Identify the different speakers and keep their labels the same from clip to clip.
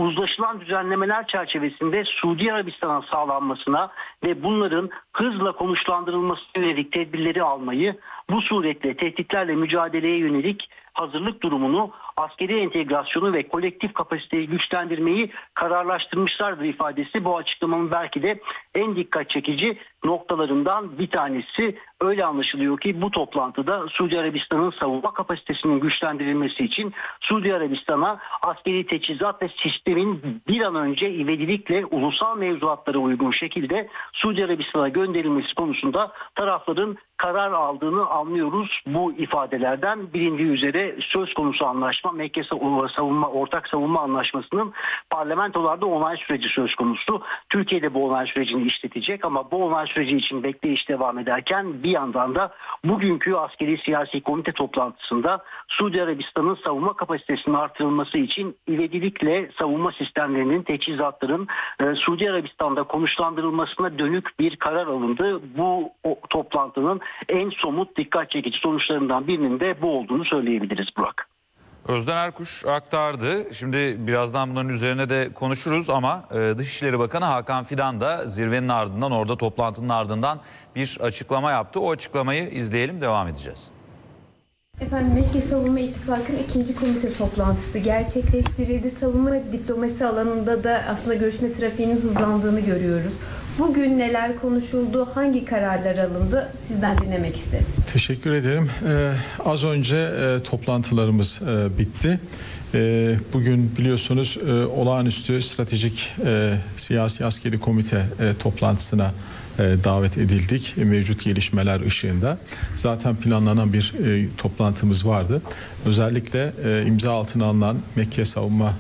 Speaker 1: uzlaşılan düzenlemeler çerçevesinde Suudi Arabistan'a sağlanmasına ve bunların hızla konuşlandırılmasına yönelik tedbirleri almayı, bu suretle tehditlerle mücadeleye yönelik hazırlık durumunu, askeri entegrasyonu ve kolektif kapasiteyi güçlendirmeyi kararlaştırmışlardır ifadesi bu açıklamanın belki de en dikkat çekici noktalarından bir tanesi. Öyle anlaşılıyor ki bu toplantıda Suudi Arabistan'ın savunma kapasitesinin güçlendirilmesi için Suudi Arabistan'a askeri teçhizat ve sistemin bir an önce ivedilikle ulusal mevzuatlara uygun şekilde Suudi Arabistan'a gönderilmesi konusunda tarafların karar aldığını anlıyoruz bu ifadelerden. Bilindiği üzere söz konusu anlaşma Mekke Ortak Savunma Anlaşması'nın parlamentolarda onay süreci söz konusu. Türkiye'de bu onay sürecini işletecek ama bu onay süreci için bekleyiş devam ederken bir yandan da bugünkü askeri siyasi komite toplantısında Suudi Arabistan'ın savunma kapasitesinin artırılması için ivedilikle savunma sistemlerinin, teçhizatların Suudi Arabistan'da konuşlandırılmasına dönük bir karar alındı. Bu toplantının en somut dikkat çekici sonuçlarından birinin de bu olduğunu söyleyebiliriz Burak.
Speaker 2: Özden Erkuş aktardı. Şimdi birazdan bunların üzerine de konuşuruz ama Dışişleri Bakanı Hakan Fidan da zirvenin ardından, orada toplantının ardından bir açıklama yaptı. O açıklamayı izleyelim, devam edeceğiz.
Speaker 3: Efendim, Mekke Savunma İttifakı'nın 2. komite toplantısı gerçekleştirildi. Savunma diplomasi alanında da aslında görüşme trafiğinin hızlandığını görüyoruz. Bugün neler konuşuldu, hangi kararlar alındı, sizden dinlemek isterim.
Speaker 4: Teşekkür ederim. Az önce toplantılarımız bitti. Bugün biliyorsunuz olağanüstü stratejik siyasi askeri komite toplantısına davet edildik. Mevcut gelişmeler ışığında. Zaten planlanan bir toplantımız vardı. Özellikle imza altına alınan Mekke Savunma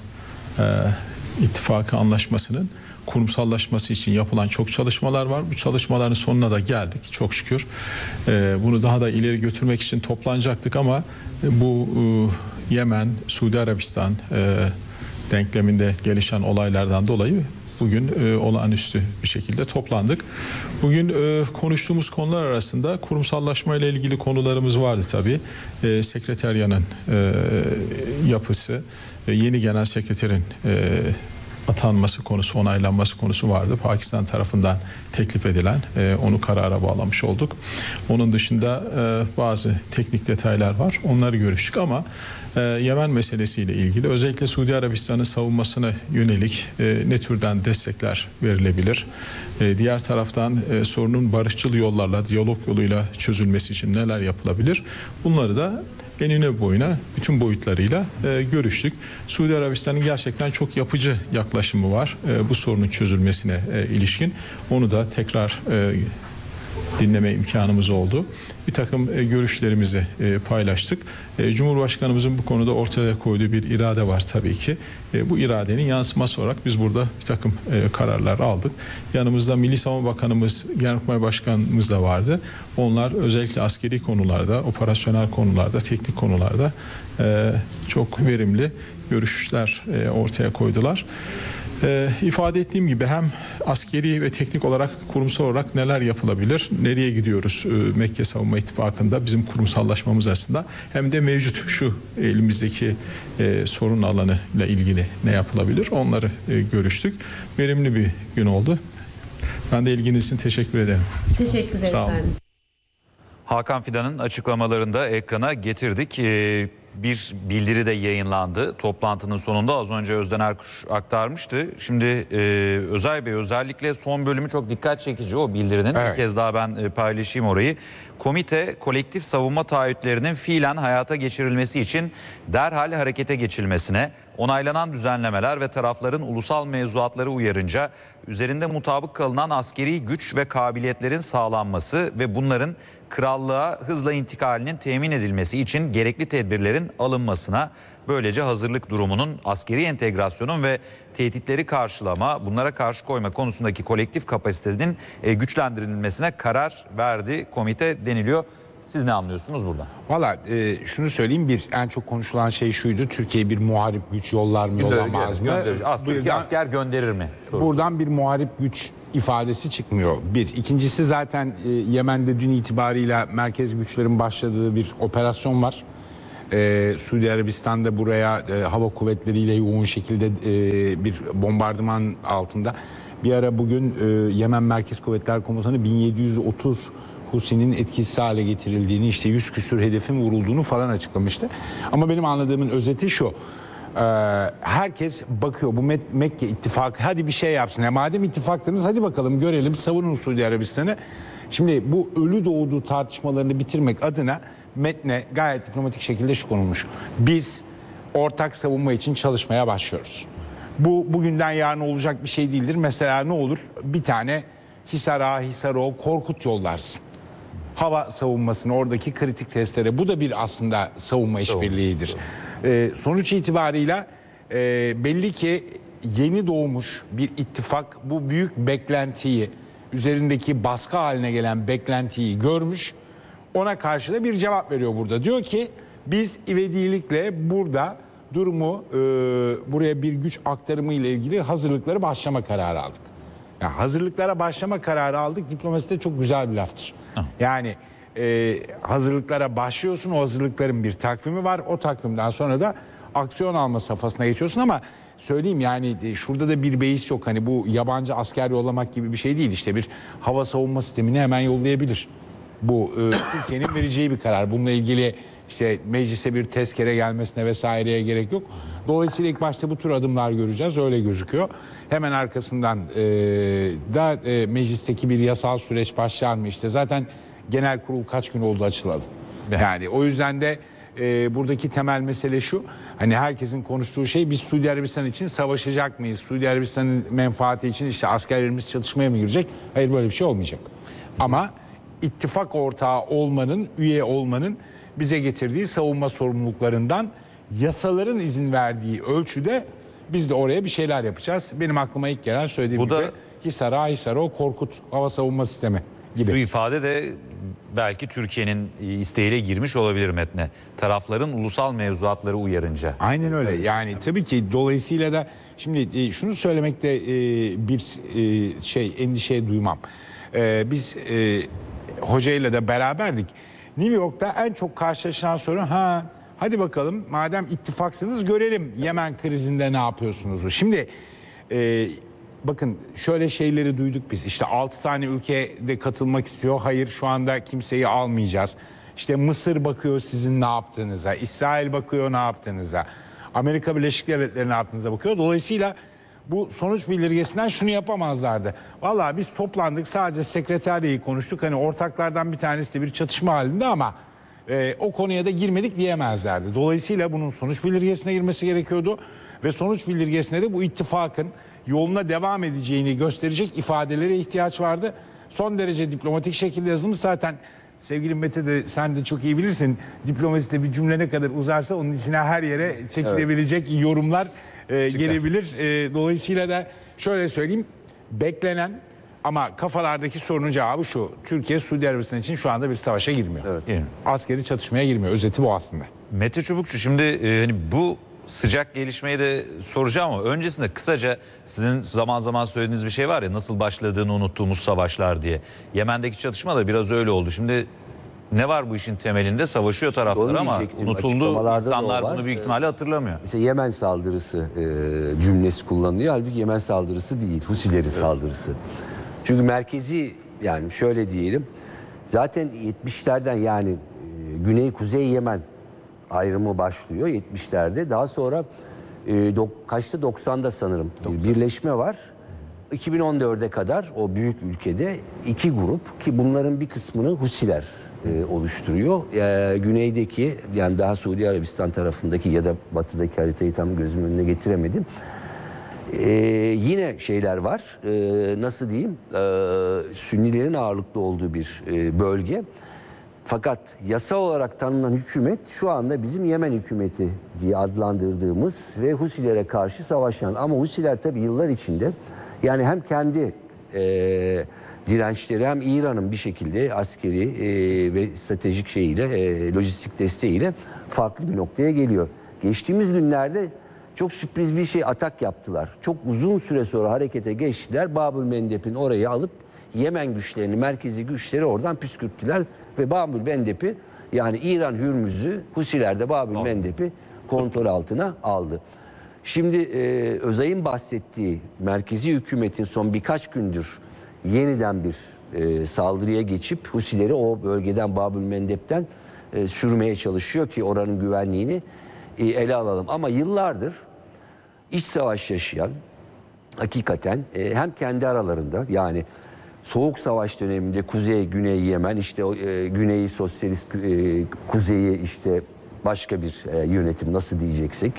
Speaker 4: İttifakı Anlaşması'nın kurumsallaşması için yapılan çok çalışmalar var. Bu çalışmaların sonuna da geldik çok şükür. Bunu daha da ileri götürmek için toplanacaktık ama bu Yemen, Suudi Arabistan denkleminde gelişen olaylardan dolayı bugün olağanüstü bir şekilde toplandık. Bugün konuştuğumuz konular arasında kurumsallaşma ile ilgili konularımız vardı tabii. Sekreteryanın yapısı, yeni genel sekreterin atanması konusu, onaylanması konusu vardı. Pakistan tarafından teklif edilen, onu karara bağlamış olduk. Onun dışında bazı teknik detaylar var. Onları görüştük ama Yemen meselesiyle ilgili özellikle Suudi Arabistan'ın savunmasına yönelik ne türden destekler verilebilir? Diğer taraftan sorunun barışçıl yollarla, diyalog yoluyla çözülmesi için neler yapılabilir? Bunları da enine boyuna bütün boyutlarıyla görüştük. Suudi Arabistan'ın gerçekten çok yapıcı yaklaşımı var bu sorunun çözülmesine ilişkin. Onu da tekrar dinleme imkanımız oldu. Bir takım görüşlerimizi paylaştık. Cumhurbaşkanımızın bu konuda ortaya koyduğu bir irade var tabii ki. Bu iradenin yansıması olarak biz burada bir takım kararlar aldık. Yanımızda Milli Savunma Bakanımız, Genelkurmay Başkanımız da vardı. Onlar özellikle askeri konularda, operasyonel konularda, teknik konularda çok verimli görüşler ortaya koydular. İfade ettiğim gibi hem askeri ve teknik olarak, kurumsal olarak neler yapılabilir, nereye gidiyoruz Mekke Savunma İttifakı'nda bizim kurumsallaşmamız aslında, hem de mevcut şu elimizdeki sorun alanı ile ilgili ne yapılabilir onları görüştük. Verimli bir gün oldu. Ben de ilginiz için teşekkür ederim.
Speaker 3: Teşekkürler efendim.
Speaker 2: Hakan Fidan'ın açıklamalarını da ekrana getirdik. Bir bildiri de yayınlandı toplantının sonunda, az önce Özden Erkuş aktarmıştı. Şimdi Özay Bey, özellikle son bölümü çok dikkat çekici o bildirinin. Evet. Bir kez daha ben paylaşayım orayı. Komite kolektif savunma taahhütlerinin fiilen hayata geçirilmesi için derhal harekete geçilmesine, onaylanan düzenlemeler ve tarafların ulusal mevzuatları uyarınca üzerinde mutabık kalınan askeri güç ve kabiliyetlerin sağlanması ve bunların krallığa hızla intikalinin temin edilmesi için gerekli tedbirlerin alınmasına, böylece hazırlık durumunun, askeri entegrasyonun ve tehditleri karşılama, bunlara karşı koyma konusundaki kolektif kapasitenin güçlendirilmesine karar verdi komite deniliyor. Siz ne anlıyorsunuz burada?
Speaker 5: Valla şunu söyleyeyim, en çok konuşulan şey şuydu: Türkiye bir muharip güç yollar mı, yollamaz mı?
Speaker 2: Türkiye asker gönderir mi sorusu.
Speaker 5: Buradan bir muharip güç ifadesi çıkmıyor. Bir. İkincisi, zaten Yemen'de dün itibariyle merkez güçlerin başladığı bir operasyon var. Suudi Arabistan'da buraya hava kuvvetleriyle yoğun şekilde bir bombardıman altında. Bir ara bugün Yemen Merkez Kuvvetler Komutanı 1730 Husi'nin etkisiz hale getirildiğini, işte 100 küsur hedefin vurulduğunu falan açıklamıştı. Ama benim anladığımın özeti şu. Herkes bakıyor bu Mekke ittifakı hadi bir şey yapsın. Madem ittifaktınız hadi bakalım görelim, savunun Suudi Arabistan'ı. Şimdi bu ölü doğdu tartışmalarını bitirmek adına metne gayet diplomatik şekilde şu konulmuş. Biz ortak savunma için çalışmaya başlıyoruz. Bu bugünden yarın olacak bir şey değildir. Mesela ne olur? Bir tane Hisar A, Hisar O, Korkut yollarsın. Hava savunmasını, oradaki kritik testlere. Bu da bir aslında savunma işbirliğidir. Sonuç itibarıyla belli ki yeni doğmuş bir ittifak bu büyük beklentiyi, üzerindeki baskı haline gelen beklentiyi görmüş. Ona karşı da bir cevap veriyor burada. Diyor ki biz ivedilikle burada durumu buraya bir güç aktarımı ile ilgili hazırlıkları başlama kararı aldık. Yani hazırlıklara başlama kararı aldık. Diplomaside çok güzel bir laftır. Yani hazırlıklara başlıyorsun, o hazırlıkların bir takvimi var. O takvimden sonra da aksiyon alma safhasına geçiyorsun ama söyleyeyim yani şurada da bir beis yok. Hani bu yabancı asker yollamak gibi bir şey değil. İşte bir hava savunma sistemini hemen yollayabilir. Bu Türkiye'nin vereceği bir karar. Bununla ilgili işte meclise bir tezkere gelmesine vesaireye gerek yok. Dolayısıyla ilk başta bu tür adımlar göreceğiz. Öyle gözüküyor. Hemen arkasından da meclisteki bir yasal süreç başlar mı? İşte zaten genel kurul kaç gün oldu açılalı. Yani o yüzden de buradaki temel mesele şu. Hani herkesin konuştuğu şey biz Suudi Arabistan için savaşacak mıyız? Suudi Arabistan'ın menfaati için işte askerlerimiz çatışmaya mı girecek? Hayır, böyle bir şey olmayacak. Ama ittifak ortağı olmanın, üye olmanın bize getirdiği savunma sorumluluklarından yasaların izin verdiği ölçüde biz de oraya bir şeyler yapacağız. Benim aklıma ilk gelen söylediğim gibi Hisar A, Hisar O, Korkut hava savunma sistemi gibi.
Speaker 2: Şu ifade de belki Türkiye'nin isteğiyle girmiş olabilir metne. Tarafların ulusal mevzuatları uyarınca.
Speaker 5: Aynen öyle. Yani tabii ki dolayısıyla da şimdi şunu söylemekte bir endişe duymam. Biz hocayla da beraberdik. New York'ta en çok karşılaşılan soru hadi bakalım madem ittifaksınız görelim Yemen krizinde ne yapıyorsunuz? Şimdi bakın şöyle şeyleri duyduk biz. İşte 6 tane ülke de katılmak istiyor. Hayır, şu anda kimseyi almayacağız. İşte Mısır bakıyor sizin ne yaptığınıza. İsrail bakıyor ne yaptığınıza. Amerika Birleşik Devletleri ne yaptığınıza bakıyor. Dolayısıyla bu sonuç bildirgesinden şunu yapamazlardı. Vallahi biz toplandık, sadece sekreterliği konuştuk. Hani ortaklardan bir tanesi de bir çatışma halinde ama o konuya da girmedik diyemezlerdi. Dolayısıyla bunun sonuç bildirgesine girmesi gerekiyordu. Ve sonuç bildirgesine de bu ittifakın yoluna devam edeceğini gösterecek ifadelere ihtiyaç vardı. Son derece diplomatik şekilde yazılmış. Zaten sevgili Mete de sen de çok iyi bilirsin. Diplomaside bir cümle ne kadar uzarsa onun içine her yere çekilebilecek yorumlar gelebilir. Dolayısıyla da şöyle söyleyeyim. Beklenen ama kafalardaki sorunun cevabı şu. Türkiye Suudi Arabistan için şu anda bir savaşa girmiyor.
Speaker 2: Evet.
Speaker 5: Askeri çatışmaya girmiyor. Özeti bu aslında.
Speaker 2: Mete Çubukçu, şimdi hani bu sıcak gelişmeyi de soracağım ama öncesinde kısaca sizin zaman zaman söylediğiniz bir şey var ya, nasıl başladığını unuttuğumuz savaşlar diye. Yemen'deki çatışma da biraz öyle oldu. Şimdi ne var bu işin temelinde? Savaşıyor taraflar ama unutuldu. İnsanlar bunu büyük ihtimalle hatırlamıyor.
Speaker 6: Mesela Yemen saldırısı cümlesi kullanılıyor. Halbuki Yemen saldırısı değil, Husilerin saldırısı. Çünkü merkezi, yani şöyle diyelim, zaten 70'lerden yani Güney-Kuzey Yemen ayrımı başlıyor 70'lerde. Daha sonra 90'da sanırım bir birleşme var. 2014'e kadar o büyük ülkede iki grup, ki bunların bir kısmını Husiler oluşturuyor. Güneydeki, yani daha Suudi Arabistan tarafındaki ya da batıdaki haritayı tam gözümün önüne getiremedim. Yine şeyler var. Nasıl diyeyim? Sünnilerin ağırlıklı olduğu bir bölge. Fakat yasa olarak tanınan hükümet şu anda bizim Yemen hükümeti diye adlandırdığımız ve Husilere karşı savaşan. Ama Husiler tabii yıllar içinde, yani hem kendi dirençleri hem İran'ın bir şekilde askeri ve stratejik şeyiyle, lojistik desteğiyle farklı bir noktaya geliyor. Geçtiğimiz günlerde çok sürpriz bir atak yaptılar. Çok uzun süre sonra harekete geçtiler. Babül Mendeb'in orayı alıp Yemen güçlerini, merkezi güçleri oradan püskürttüler ve Babül Mendeb'i Yani İran Hürmüz'ü, Husiler de Babül Mendeb'i kontrol altına aldı. Şimdi Özay'ın bahsettiği merkezi hükümetin son birkaç gündür yeniden bir saldırıya geçip Husileri o bölgeden, Babül Mendeb'den sürmeye çalışıyor ki oranın güvenliğini ele alalım. Ama yıllardır iç savaş yaşayan, hakikaten hem kendi aralarında, yani Soğuk Savaş döneminde Kuzey, Güney Yemen, işte Güneyi Sosyalist, Kuzeyi işte başka bir yönetim, nasıl diyeceksek.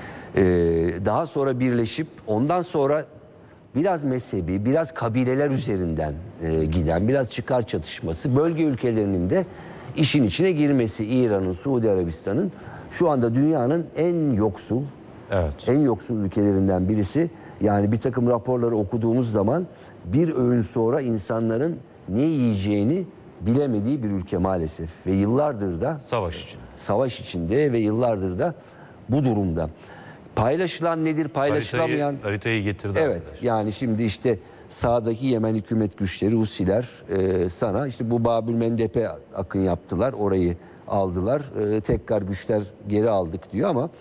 Speaker 6: Daha sonra birleşip ondan sonra biraz mezhebi, biraz kabileler üzerinden giden, biraz çıkar çatışması, bölge ülkelerinin de işin içine girmesi, İran'ın, Suudi Arabistan'ın şu anda dünyanın en yoksul, en yoksul ülkelerinden birisi. Yani bir takım raporları okuduğumuz zaman bir öğün sonra insanların ne yiyeceğini bilemediği bir ülke maalesef. Ve yıllardır da savaş içinde ve yıllardır da bu durumda. Paylaşılan nedir, paylaşılamayan?
Speaker 2: Haritayı getirdi.
Speaker 6: Evet,
Speaker 2: arkadaşlar.
Speaker 6: yani şimdi işte sağdaki Yemen hükümet güçleri, Husiler sana işte bu Babül Mendeb'e akın yaptılar, orayı aldılar. Tekrar güçler geri aldık diyor ama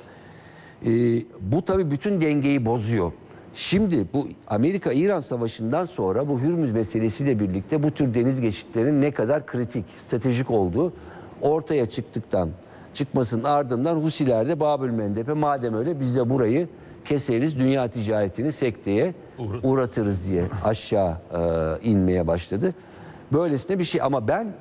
Speaker 6: bu tabii bütün dengeyi bozuyor. Şimdi bu Amerika-İran savaşından sonra bu Hürmüz meselesiyle birlikte bu tür deniz geçitlerinin ne kadar kritik, stratejik olduğu ortaya çıkmasının ardından Husiler de Babül Mendeb'e madem öyle biz de burayı keseriz, dünya ticaretini sekteye uğratırız diye aşağı inmeye başladı. Böylesine bir şey ama ben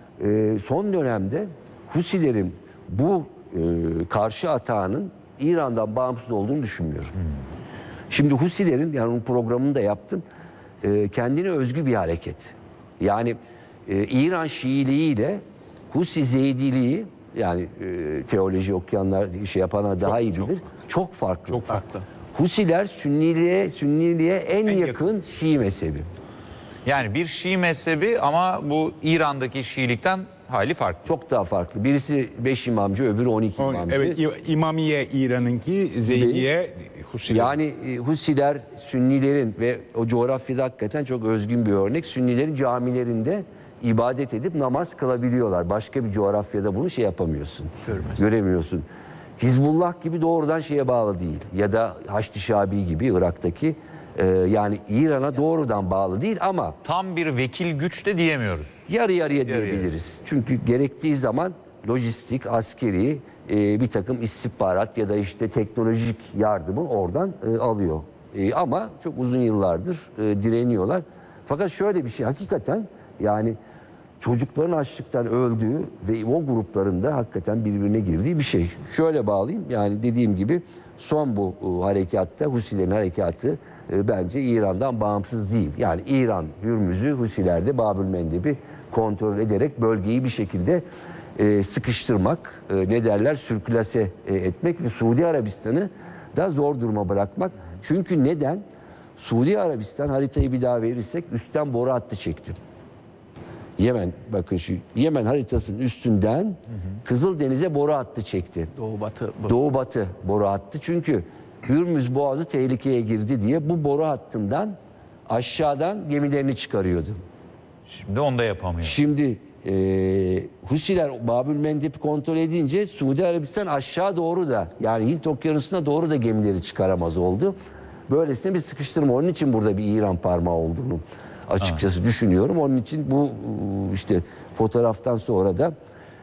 Speaker 6: son dönemde Husilerin bu karşı atağının İran'dan bağımsız olduğunu düşünmüyorum. Şimdi Husilerin, yani onun programını da yaptım, kendine özgü bir hareket. Yani İran Şiiliği ile Husi Zeydiliği, yani teoloji okuyanlar, şey yapanlar daha iyi bilir. Çok farklı.
Speaker 5: Çok farklı.
Speaker 6: Husiler Sünniliğe en yakın Şii mezhebi.
Speaker 2: Yani bir Şii mezhebi ama bu İran'daki Şiilikten hali farklı.
Speaker 6: Çok daha farklı. Birisi 5 imamcı, öbürü 12 imamcı.
Speaker 5: Evet, İmamiye İran'ınki, Zeydiye Husiler.
Speaker 6: Yani Husiler Sünnilerin ve o coğrafyada hakikaten çok özgün bir örnek. Sünnilerin camilerinde ibadet edip namaz kılabiliyorlar. Başka bir coğrafyada bunu şey yapamıyorsun. Göremiyorsun. Hizbullah gibi doğrudan şeye bağlı değil. Ya da Haçlı Şabi gibi Irak'taki yani İran'a doğrudan bağlı değil ama
Speaker 2: Tam bir vekil güç de diyemiyoruz.
Speaker 6: yarı yarıya diyebiliriz. Çünkü gerektiği zaman lojistik, askeri bir takım istihbarat ya da işte teknolojik yardımı oradan alıyor. Ama çok uzun yıllardır direniyorlar. Fakat şöyle bir şey hakikaten, yani çocukların açlıktan öldüğü ve o grupların da hakikaten birbirine girdiği bir şey. Şöyle bağlayayım, yani dediğim gibi son bu harekatta, Husilerin harekatı bence İran'dan bağımsız değil. Yani İran Hürmüz'ü, Husiler de Babül Mendeb'i kontrol ederek bölgeyi bir şekilde sıkıştırmak, ne derler, sirkülase etmek ve Suudi Arabistan'ı da zor duruma bırakmak. Çünkü neden? Suudi Arabistan, haritayı bir daha verirsek, üstten boru hattı çekti. Yemen, bakın şu Yemen haritasının üstünden Kızıldeniz'e boru hattı çekti. Doğu batı boru hattı. Çünkü Hürmüz Boğazı tehlikeye girdi diye bu boru hattından aşağıdan gemilerini çıkarıyordu.
Speaker 2: Şimdi onu da yapamıyor.
Speaker 6: Şimdi Husiler Babül Mendeb'i kontrol edince Suudi Arabistan aşağı doğru da, yani Hint Okyanusu'na doğru da gemileri çıkaramaz oldu. Böylesine bir sıkıştırma. Onun için burada bir İran parmağı olduğunu açıkçası düşünüyorum. Onun için bu işte fotoğraftan sonra da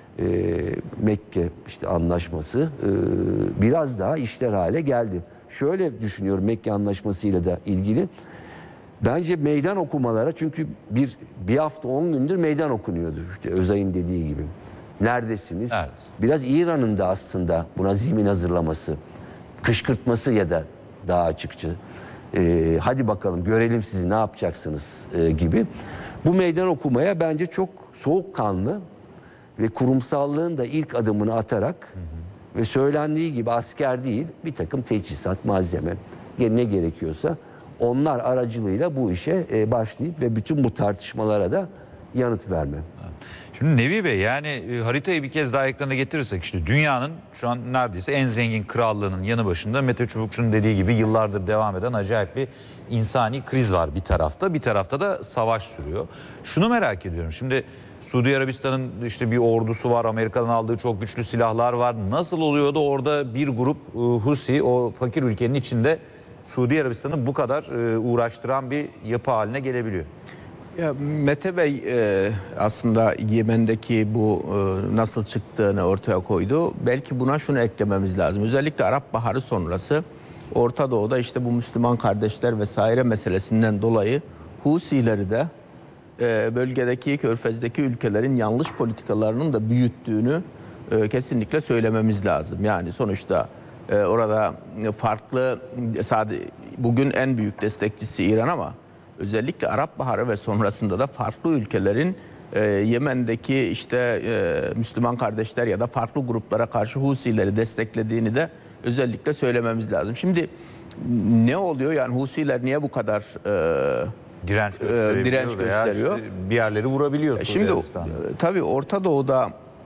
Speaker 6: Mekke işte anlaşması biraz daha işler hale geldi. Şöyle düşünüyorum Mekke anlaşmasıyla da ilgili. Bence meydan okumalara, çünkü bir hafta 10 gündür meydan okunuyordu. İşte Özay'ın dediği gibi. Neredesiniz?
Speaker 2: Evet.
Speaker 6: Biraz İran'ın da aslında buna zemin hazırlaması, kışkırtması ya da daha açıkça hadi bakalım görelim sizi ne yapacaksınız gibi. Bu meydan okumaya bence çok soğukkanlı ve kurumsallığın da ilk adımını atarak ve söylendiği gibi asker değil, bir takım teçhizat, malzeme, ne gerekiyorsa onlar aracılığıyla bu işe başlayıp ve bütün bu tartışmalara da yanıt verme.
Speaker 2: Şimdi Nevi Bey, yani haritayı bir kez daha ekrana getirirsek, işte dünyanın şu an neredeyse en zengin krallığının yanı başında Mete Çubukçu'nun dediği gibi yıllardır devam eden acayip bir insani kriz var bir tarafta. Bir tarafta da savaş sürüyor. Şunu merak ediyorum. Şimdi Suudi Arabistan'ın işte bir ordusu var, Amerika'dan aldığı çok güçlü silahlar var. Nasıl oluyor da orada bir grup Husi o fakir ülkenin içinde Suudi Arabistan'ı bu kadar uğraştıran bir yapı haline gelebiliyor?
Speaker 7: Ya Mete Bey aslında Yemen'deki bu nasıl çıktığını ortaya koydu. Belki buna şunu eklememiz lazım. Özellikle Arap Baharı sonrası Orta Doğu'da işte bu Müslüman kardeşler vesaire meselesinden dolayı Husileri de bölgedeki, Körfez'deki ülkelerin yanlış politikalarının da büyüttüğünü kesinlikle söylememiz lazım. Yani sonuçta orada farklı, bugün en büyük destekçisi İran ama özellikle Arap Baharı ve sonrasında da farklı ülkelerin Yemen'deki işte Müslüman kardeşler ya da farklı gruplara karşı Husileri desteklediğini de özellikle söylememiz lazım. Şimdi ne oluyor? Yani Husiler niye bu kadar
Speaker 2: Direnç
Speaker 7: gösteriyor?
Speaker 2: Işte bir yerleri vurabiliyor Suudi
Speaker 7: Şimdi
Speaker 2: Arabistan'da.
Speaker 7: tabii Orta Doğu'da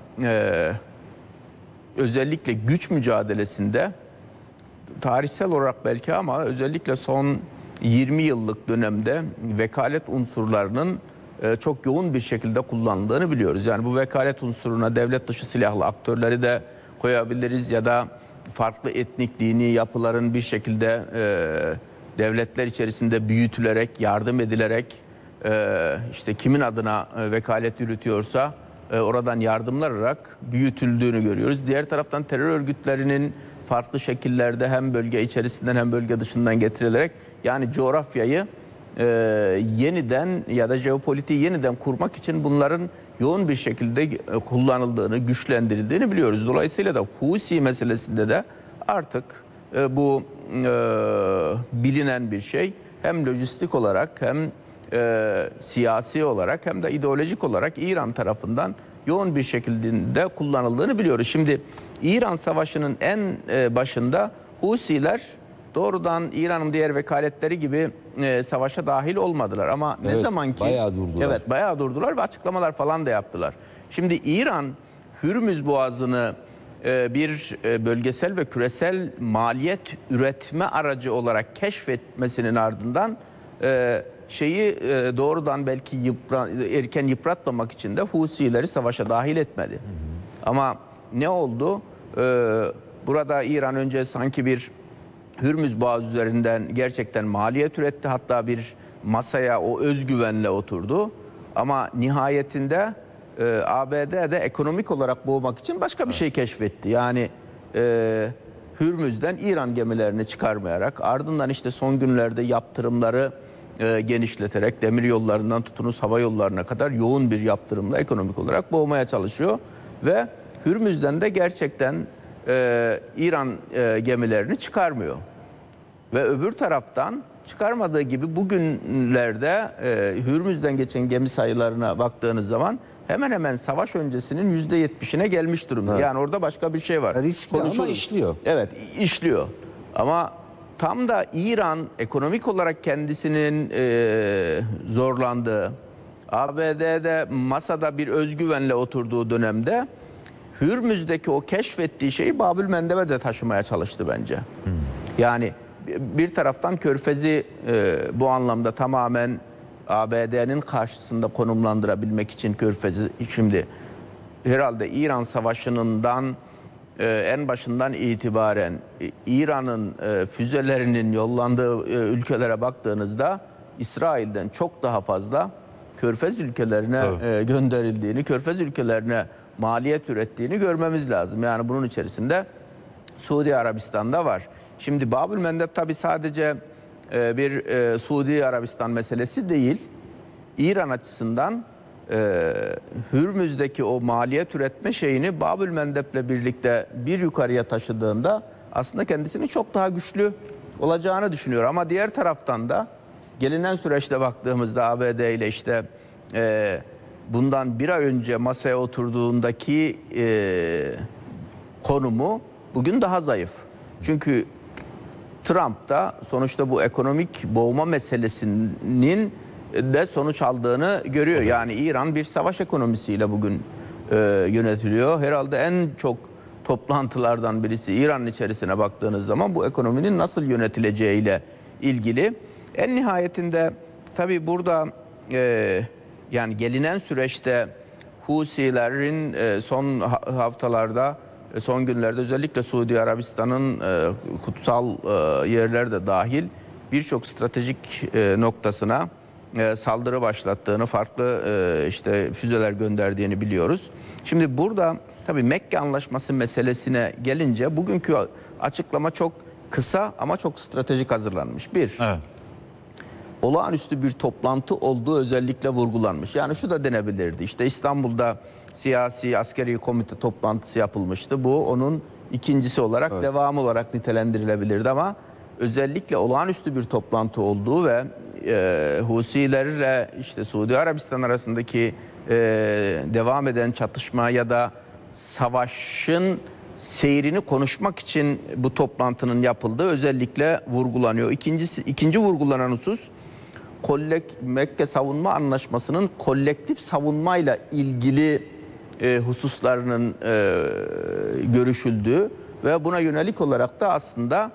Speaker 7: özellikle güç mücadelesinde tarihsel olarak belki ama özellikle son 20 yıllık dönemde vekalet unsurlarının çok yoğun bir şekilde kullanıldığını biliyoruz. Yani bu vekalet unsuruna devlet dışı silahlı aktörleri de koyabiliriz ya da farklı etnik, dini yapıların bir şekilde devletler içerisinde büyütülerek, yardım edilerek işte kimin adına vekalet yürütüyorsa oradan yardımlar alarak büyütüldüğünü görüyoruz. Diğer taraftan terör örgütlerinin farklı şekillerde hem bölge içerisinden hem bölge dışından getirilerek yani coğrafyayı yeniden ya da jeopolitiği yeniden kurmak için bunların yoğun bir şekilde kullanıldığını, güçlendirildiğini biliyoruz. Dolayısıyla da Husi meselesinde de artık bu bilinen bir şey hem lojistik olarak hem siyasi olarak hem de ideolojik olarak İran tarafından yoğun bir şekilde kullanıldığını biliyoruz. Şimdi İran Savaşı'nın en başında Husiler doğrudan İran'ın diğer vekaletleri gibi savaşa dahil olmadılar. Ama ne zaman ki
Speaker 6: bayağı durdular.
Speaker 7: Evet, bayağı durdular ve açıklamalar falan da yaptılar. Şimdi İran Hürmüz Boğazı'nı bir bölgesel ve küresel maliyet üretme aracı olarak keşfetmesinin ardından doğrudan belki erken yıpratmamak için de Husileri savaşa dahil etmedi. Ama ne oldu? Burada İran önce sanki bir Hürmüz Boğazı üzerinden gerçekten maliyet üretti. Hatta bir masaya o özgüvenle oturdu. Ama nihayetinde ABD'de ekonomik olarak boğmak için başka bir şey keşfetti. Yani Hürmüz'den İran gemilerini çıkarmayarak ardından işte son günlerde yaptırımları genişleterek demir yollarından tutunuz hava yollarına kadar yoğun bir yaptırımla ekonomik olarak boğmaya çalışıyor. Ve Hürmüz'den de gerçekten İran gemilerini çıkarmıyor. Ve öbür taraftan çıkarmadığı gibi bugünlerde Hürmüz'den geçen gemi sayılarına baktığınız zaman hemen hemen savaş öncesinin %70'ine gelmiş durumda.
Speaker 6: Evet.
Speaker 7: Yani orada başka bir şey var.
Speaker 6: Riskli ama işliyor.
Speaker 7: Evet, işliyor. Ama tam da İran ekonomik olarak kendisinin zorlandığı, ABD'de masada bir özgüvenle oturduğu dönemde Hürmüz'deki o keşfettiği şeyi Babülmendeb'e de taşımaya çalıştı bence. Yani bir taraftan Körfez'i bu anlamda tamamen ABD'nin karşısında konumlandırabilmek için Körfez'i şimdi herhalde İran Savaşı'ndan en başından itibaren İran'ın füzelerinin yollandığı ülkelere baktığınızda İsrail'den çok daha fazla Körfez ülkelerine gönderildiğini, Körfez ülkelerine maliyet ürettiğini görmemiz lazım. Yani bunun içerisinde Suudi Arabistan'da var. Şimdi Babülmendeb tabii sadece bir Suudi Arabistan meselesi değil. İran açısından Hürmüz'deki o maliyet üretme şeyini Babülmendeb'le birlikte bir yukarıya taşıdığında aslında kendisini çok daha güçlü olacağını düşünüyor. Ama diğer taraftan da gelinen süreçte baktığımızda ABD ile işte bundan bir ay önce masaya oturduğundaki konumu bugün daha zayıf. Çünkü Trump da sonuçta bu ekonomik boğma meselesinin de sonuç aldığını görüyor. Yani İran bir savaş ekonomisiyle bugün yönetiliyor. Herhalde en çok toplantılardan birisi İran'ın içerisine baktığınız zaman bu ekonominin nasıl yönetileceğiyle ilgili. En nihayetinde tabii burada yani gelinen süreçte Husilerin son haftalarda, son günlerde özellikle Suudi Arabistan'ın kutsal yerler de dahil birçok stratejik noktasına saldırı başlattığını, farklı işte füzeler gönderdiğini biliyoruz. Şimdi burada tabii Mekke Anlaşması meselesine gelince bugünkü açıklama çok kısa ama çok stratejik hazırlanmış.
Speaker 2: Evet.
Speaker 7: Olağanüstü bir toplantı olduğu özellikle vurgulanmış. Yani şu da denebilirdi. İşte İstanbul'da siyasi askeri komite toplantısı yapılmıştı. Bu onun ikincisi olarak, devam olarak nitelendirilebilirdi ama özellikle olağanüstü bir toplantı olduğu ve Husilerle işte Suudi Arabistan arasındaki devam eden çatışma ya da savaşın seyrini konuşmak için bu toplantının yapıldığı özellikle vurgulanıyor. İkinci vurgulanan husus Mekke Savunma Anlaşması'nın kolektif savunmayla ilgili hususlarının görüşüldüğü ve buna yönelik olarak da aslında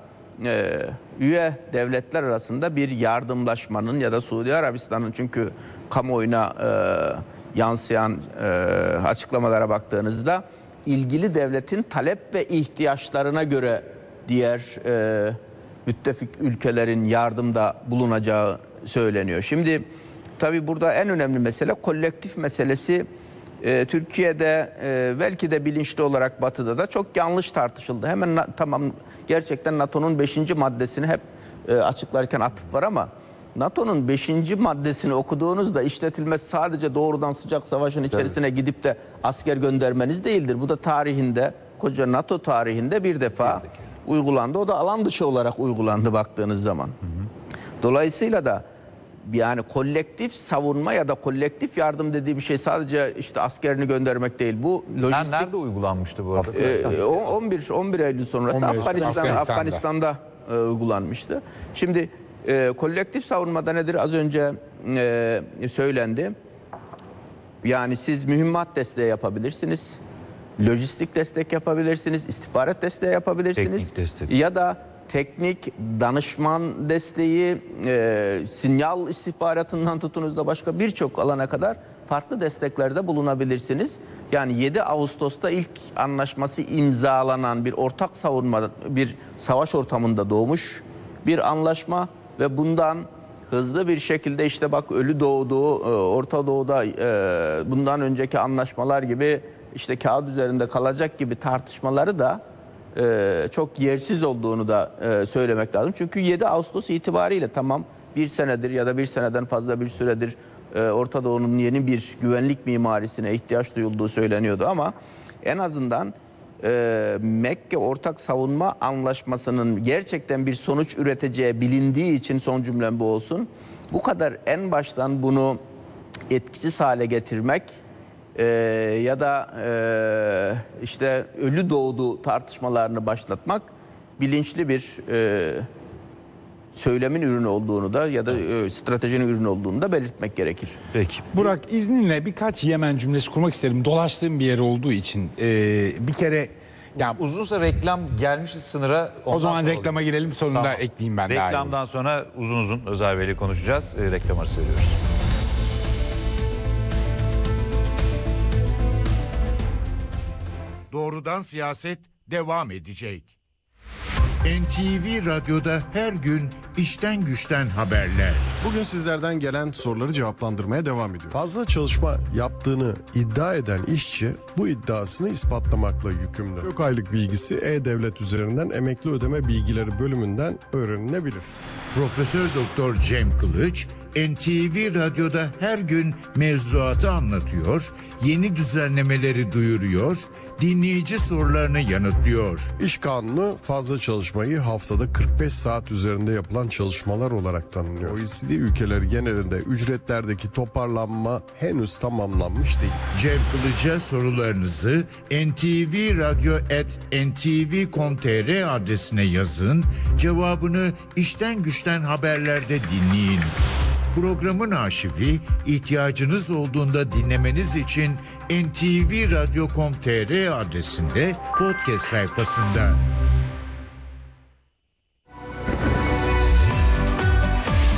Speaker 7: üye devletler arasında bir yardımlaşmanın ya da Suudi Arabistan'ın, çünkü kamuoyuna yansıyan açıklamalara baktığınızda ilgili devletin talep ve ihtiyaçlarına göre diğer müttefik ülkelerin yardımda bulunacağı söyleniyor. Şimdi tabii burada en önemli mesele kolektif meselesi. Türkiye'de belki de bilinçli olarak Batı'da da çok yanlış tartışıldı. Hemen tamam, gerçekten NATO'nun 5. maddesini hep açıklarken atıf var ama NATO'nun 5. maddesini okuduğunuzda işletilmesi sadece doğrudan sıcak savaşın içerisine gidip de asker göndermeniz değildir. Bu da tarihinde, koca NATO tarihinde bir defa uygulandı. O da alan dışı olarak uygulandı baktığınız zaman. Dolayısıyla da yani kolektif savunma ya da kolektif yardım dediği bir şey sadece işte askerini göndermek değil. Bu lojistik.
Speaker 2: Nerede uygulanmıştı bu arada?
Speaker 7: 11 Eylül sonrası Afganistan'da uygulanmıştı. Şimdi kolektif savunmada nedir? Az önce söylendi. Yani siz mühimmat desteği yapabilirsiniz. Lojistik destek yapabilirsiniz. İstihbarat desteği yapabilirsiniz.
Speaker 2: Teknik destek.
Speaker 7: Ya da teknik danışman desteği, sinyal istihbaratından tutunuz da başka birçok alana kadar farklı desteklerde bulunabilirsiniz. Yani 7 Ağustos'ta ilk anlaşması imzalanan bir ortak savunma, bir savaş ortamında doğmuş bir anlaşma ve bundan hızlı bir şekilde işte bak ölü doğdu, Orta Doğu'da bundan önceki anlaşmalar gibi işte kağıt üzerinde kalacak gibi tartışmaları da çok yersiz olduğunu da söylemek lazım. Çünkü 7 Ağustos itibariyle tamam bir senedir ya da bir seneden fazla bir süredir Orta Doğu'nun yeni bir güvenlik mimarisine ihtiyaç duyulduğu söyleniyordu ama en azından Mekke Ortak Savunma Anlaşması'nın gerçekten bir sonuç üreteceği bilindiği için son cümlem bu olsun. Bu kadar en baştan bunu etkisiz hale getirmek ya da işte ölü doğdu tartışmalarını başlatmak bilinçli bir söylemin ürünü olduğunu da ya da stratejinin ürünü olduğunu da belirtmek gerekir.
Speaker 2: Peki.
Speaker 5: Burak, izninle birkaç Yemen cümlesi kurmak isterim. Dolaştığım bir yer olduğu için. Bir kere ya
Speaker 2: Uzunsa reklam gelmişiz sınıra.
Speaker 5: o zaman reklama girelim, sonunda ekleyeyim ben.
Speaker 2: Reklamdan sonra uzun Özer Bey'le konuşacağız. Reklam arası veriyoruz.
Speaker 8: Doğrudan Siyaset devam edecek. NTV Radyo'da her gün işten güçten haberler.
Speaker 9: Bugün sizlerden gelen soruları cevaplandırmaya devam ediyor. Fazla çalışma yaptığını iddia eden işçi bu iddiasını ispatlamakla yükümlü. Yok aylık bilgisi E-Devlet üzerinden emekli ödeme bilgileri bölümünden öğrenilebilir.
Speaker 8: Profesör Doktor Cem Kılıç, NTV Radyo'da her gün mevzuatı anlatıyor, yeni düzenlemeleri duyuruyor, dinleyici sorularını yanıtlıyor.
Speaker 9: İş kanunu fazla çalışmayı haftada 45 saat üzerinde yapılan çalışmalar olarak tanımlıyor. OECD ülkeleri genelinde ücretlerdeki toparlanma henüz tamamlanmış değil.
Speaker 8: Cem Kılıç'a sorularınızı ntvradyo@ntv.com.tr adresine yazın, cevabını işten güçten haberlerde dinleyin. Programın arşivi ihtiyacınız olduğunda dinlemeniz için ntvradyo.com.tr adresinde podcast sayfasında.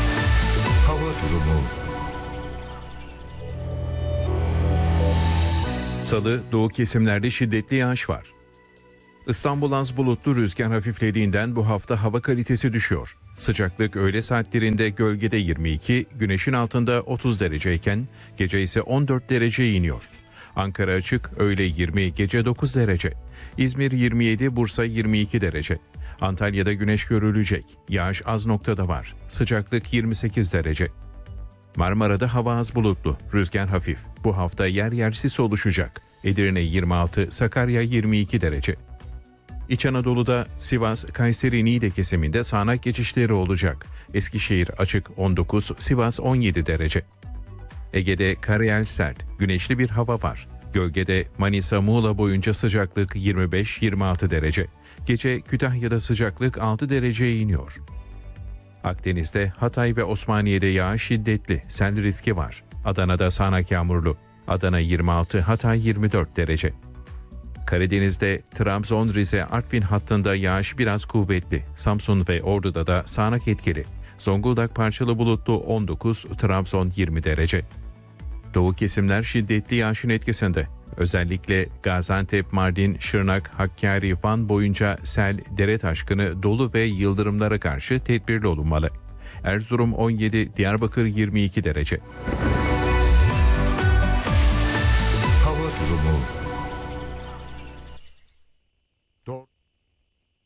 Speaker 8: Hava durumu.
Speaker 10: Salı, doğu kesimlerde şiddetli yağış var. İstanbul az bulutlu, rüzgar hafiflediğinden bu hafta hava kalitesi düşüyor. Sıcaklık öğle saatlerinde gölgede 22, güneşin altında 30 dereceyken gece ise 14 dereceye iniyor. Ankara açık, öğle 20, gece 9 derece. İzmir 27, Bursa 22 derece. Antalya'da güneş görülecek. Yağış az noktada var. Sıcaklık 28 derece. Marmara'da hava az bulutlu, rüzgar hafif. Bu hafta yer yer sis oluşacak. Edirne 26, Sakarya 22 derece. İç Anadolu'da Sivas, Kayseri, Niğde kesiminde sağanak geçişleri olacak. Eskişehir açık 19, Sivas 17 derece. Ege'de karayel sert, güneşli bir hava var. Gölgede Manisa, Muğla boyunca sıcaklık 25-26 derece. Gece Kütahya'da sıcaklık 6 dereceye iniyor. Akdeniz'de Hatay ve Osmaniye'de yağış şiddetli, sel riski var. Adana'da sağanak yağmurlu. Adana 26, Hatay 24 derece. Karadeniz'de Trabzon, Rize, Artvin hattında yağış biraz kuvvetli. Samsun ve Ordu'da da sağanak etkili. Zonguldak parçalı bulutlu 19, Trabzon 20 derece. Doğu kesimler şiddetli yağışın etkisinde. Özellikle Gaziantep, Mardin, Şırnak, Hakkari, Van boyunca sel, dere taşkını, dolu ve yıldırımlara karşı tedbirli olunmalı. Erzurum 17, Diyarbakır 22 derece.